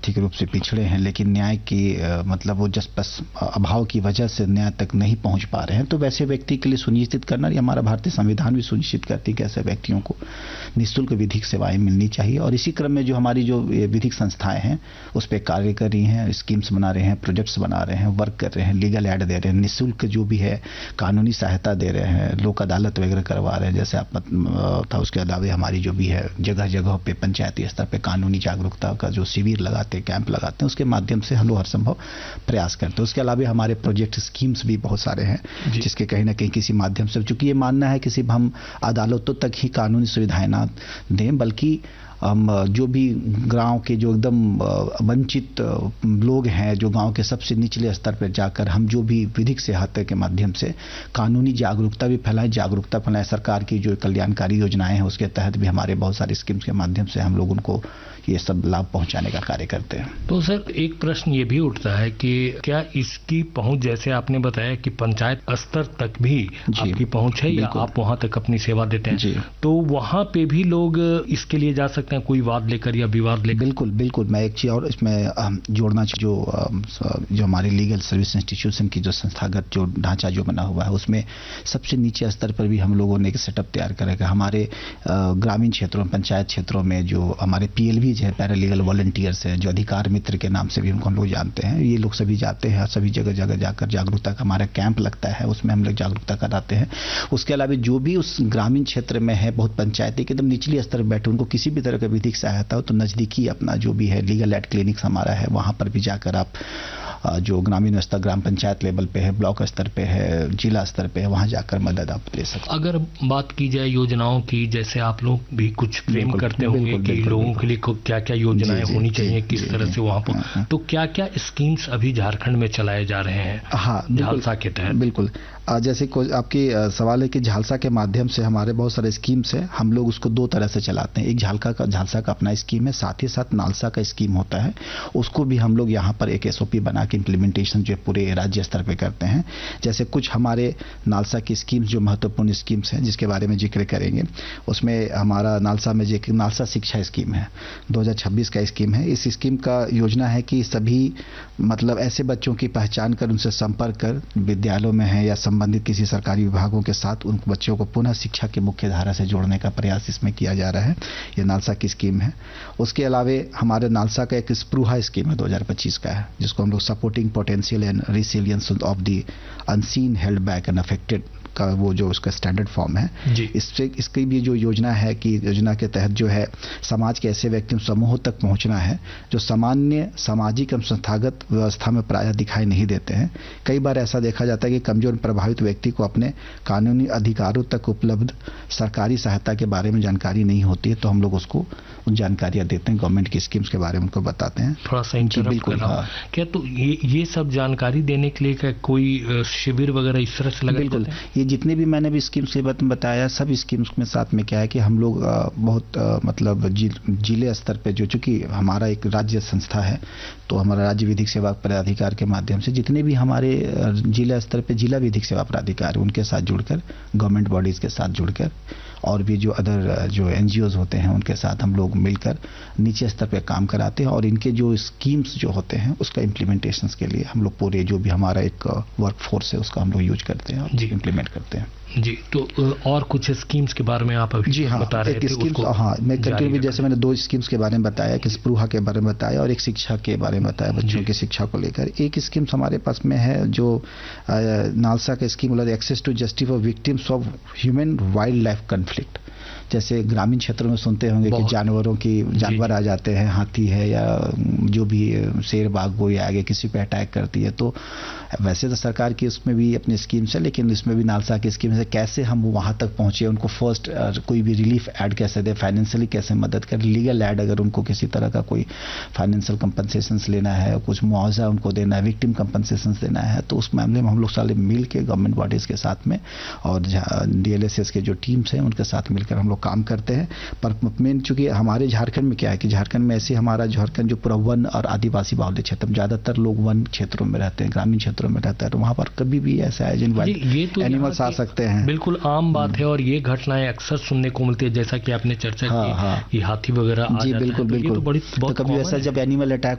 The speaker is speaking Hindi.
आर्थिक रूप से पिछड़े हैं, लेकिन न्याय की मतलब वो जस्ट बस अभाव की वजह से न्याय तक नहीं पहुंच पा रहे हैं, तो वैसे व्यक्ति के लिए सुनिश्चित करना, ये हमारा भारतीय संविधान भी सुनिश्चित करती है कि ऐसे व्यक्तियों को निःशुल्क विधिक सेवाएं मिलनी चाहिए। और इसी क्रम में जो हमारी जो विधिक संस्थाएं हैं उस पर कार्य कर रही हैं, स्कीम्स बना रहे हैं, प्रोजेक्ट्स बना रहे हैं, वर्क कर रहे हैं, लीगल एड दे रहे हैं, निःशुल्क जो भी है कानूनी सहायता दे रहे हैं, लोक अदालत वगैरह करवा रहे हैं, जैसे आप था। उसके अलावा हमारी जो भी है जगह जगह पे पंचायती स्तर पे कानूनी जागरूकता का जो शिविर लगाते हैं, कैंप लगाते हैं, उसके माध्यम से हम लोग हर संभव प्रयास करते हैं। उसके अलावा हमारे प्रोजेक्ट स्कीम्स भी बहुत सारे हैं जिसके कहीं ना कहीं किसी माध्यम से, चूंकि ये मानना है कि सिर्फ हम अदालतों तक ही कानूनी सुविधाएं ना दें, बल्कि हम जो भी गांव के जो एकदम वंचित लोग हैं, जो गांव के सबसे निचले स्तर पर जाकर हम जो भी विधिक सहायता के माध्यम से कानूनी जागरूकता भी फैलाएं। सरकार की जो कल्याणकारी योजनाएं हैं उसके तहत भी हमारे बहुत सारे स्कीम्स के माध्यम से हम लोग उनको ये सब लाभ पहुंचाने का कार्य करते हैं। तो सर एक प्रश्न ये भी उठता है कि क्या इसकी पहुंच, जैसे आपने बताया कि पंचायत स्तर तक भी आपकी पहुंच है या आप वहां तक अपनी सेवा देते हैं, तो वहां पे भी लोग इसके लिए जा सकते हैं कोई वाद लेकर या विवाद लेकर? बिल्कुल। मैं एक चीज और इसमें जोड़ना, जो हमारे लीगल सर्विस इंस्टीट्यूशन की जो संस्थागत जो ढांचा जो बना हुआ है, उसमें सबसे नीचे स्तर पर भी हम लोगों ने एक सेटअप तैयार करेगा। हमारे ग्रामीण क्षेत्रों, पंचायत क्षेत्रों में जो हमारे PLV है, पैरालीगल वॉलंटियर्स हैं, जो अधिकार मित्र के नाम से भी उनको हम लोग जानते हैं, ये लोग सभी जाते हैं, सभी जगह जगह जाकर जागरूकता का हमारा कैंप लगता है, उसमें हम लोग जागरूकता कराते हैं। उसके अलावा जो भी उस ग्रामीण क्षेत्र में है, बहुत पंचायती के एकदम निचली स्तर पर बैठे, उनको किसी भी तरह का विधिक सहायता हो तो नजदीकी अपना जो भी है लीगल एड क्लिनिक्स हमारा है, वहां पर भी जाकर आप जो ग्रामीण स्तर, ग्राम पंचायत लेवल पे है, ब्लॉक स्तर पे है, जिला स्तर पे है, वहां जाकर मदद आप ले सकते हैं। अगर बात की जाए योजनाओं की, जैसे आप लोग भी कुछ फ्रेम करते होंगे कि लोगों के लिए क्या क्या योजनाएं होनी चाहिए, किस तरह से वहां पर, तो क्या क्या स्कीम्स अभी झारखंड में चलाए जा रहे हैं? हाँ, झालसा के तहत। बिल्कुल। जैसे आपकी सवाल है कि झालसा के माध्यम से हमारे बहुत सारे स्कीम्स हैं, हम लोग उसको दो तरह से चलाते हैं। एक झालसा का अपना स्कीम है, साथ ही साथ नालसा का स्कीम होता है, उसको भी हम लोग यहाँ पर एक SOP बना के इम्प्लीमेंटेशन जो पूरे राज्य स्तर पे करते हैं। जैसे कुछ हमारे नालसा की स्कीम्स जो महत्वपूर्ण स्कीम्स हैं जिसके बारे में जिक्र करेंगे, उसमें हमारा नालसा में जो नालसा शिक्षा स्कीम है, 2026 का स्कीम है। इस स्कीम का योजना है कि सभी मतलब ऐसे बच्चों की पहचान कर उनसे संपर्क कर विद्यालयों में है या संबंधित किसी सरकारी विभागों के साथ उन बच्चों को पुनः शिक्षा की मुख्य धारा से जोड़ने का प्रयास इसमें किया जा रहा है। ये नालसा की स्कीम है। उसके अलावा हमारे नालसा का एक स्प्रूहा स्कीम है 2025 का है, जिसको हम लोग supporting potential and resilience of the unseen held back and affected का वो जो उसका स्टैंडर्ड फॉर्म है। इसकी भी जो योजना है कि योजना के तहत जो है समाज के ऐसे व्यक्ति समूहों तक पहुंचना है जो सामान्य सामाजिक एवं संस्थागत व्यवस्था में प्रायः दिखाई नहीं देते हैं। कई बार ऐसा देखा जाता है कि कमजोर प्रभावित व्यक्ति को अपने कानूनी अधिकारों तक उपलब्ध सरकारी सहायता के बारे में जानकारी नहीं होती है, तो हम लोग उसको उन जानकारियां देते हैं, गवर्नमेंट की स्कीम्स के बारे में उनको बताते हैं। थोड़ा सा इंटरप्ट कर रहा हूं, क्या तो ये सब जानकारी देने के लिए कोई शिविर वगैरह इस तरह से लगा? बिल्कुल, ये जितने भी मैंने भी स्कीम्स के बारे में बताया, सब स्कीम्स में साथ में क्या है कि हम लोग बहुत मतलब जिले स्तर पे जो, चूंकि हमारा एक राज्य संस्था है, तो हमारा राज्य विधिक सेवा प्राधिकार के माध्यम से जितने भी हमारे जिला स्तर पे जिला विधिक सेवा प्राधिकार उनके साथ जुड़कर, गवर्नमेंट बॉडीज के साथ जुड़कर, और भी जो अदर जो NGOs होते हैं उनके साथ हम लोग मिलकर नीचे स्तर पे काम कराते हैं, और इनके जो स्कीम्स जो होते हैं उसका इम्प्लीमेंटेशंस के लिए हम लोग पूरे जो भी हमारा एक वर्क फोर्स है उसका हम लोग यूज करते हैं और इम्प्लीमेंट करते हैं। जी, तो और कुछ स्कीम्स के बारे में आप अभी बता रहे थे? हाँ, मैं कंटिन्यू, जैसे मैंने 2 स्कीम्स के बारे में बताया कि स्प्रूहा के बारे में बताया और एक शिक्षा के बारे में बताया, बच्चों की शिक्षा को लेकर। एक स्कीम हमारे पास में है जो नालसा का स्कीम वाला access to justice for victims of human wild life conflict. जैसे ग्रामीण क्षेत्रों में सुनते होंगे कि जानवर आ जाते हैं, हाथी है या जो भी शेर बाघ कोई आगे किसी पे अटैक करती है, तो वैसे तो सरकार की उसमें भी अपनी स्कीम्स है, लेकिन इसमें भी नालसा की स्कीम है कैसे हम वहां तक पहुंचे, उनको फर्स्ट कोई भी रिलीफ एड कैसे दे, फाइनेंशियली कैसे मदद कर, लीगल एड अगर उनको किसी तरह का कोई फाइनेंशियल कंपनसेशन लेना है, कुछ मुआवजा उनको देना है, विक्टिम कंपनसेशन देना है, तो उस मामले में हम लोग सारे मिल के गवर्नमेंट बॉडीज के साथ में और DLSS के जो टीम्स हैं उनके साथ मिलकर हम लोग काम करते हैं। पर मेन चूंकि हमारे झारखंड में क्या है कि झारखंड में ऐसे हमारा झारखंड जो पूरा वन और आदिवासी बाहुल्य क्षेत्र में ज्यादातर लोग वन क्षेत्रों में रहते हैं, ग्रामीण क्षेत्रों में रहता है, तो वहां पर कभी भी ऐसा एजेंट एनिमल्स आ सकते हैं। बिल्कुल आम बात है और ये घटनाएं अक्सर सुनने को मिलती है, जैसा कि आपने चर्चा की, ये हाथी वगैरह आ जाते हैं। बिल्कुल। तो कभी ऐसा जब एनिमल अटैक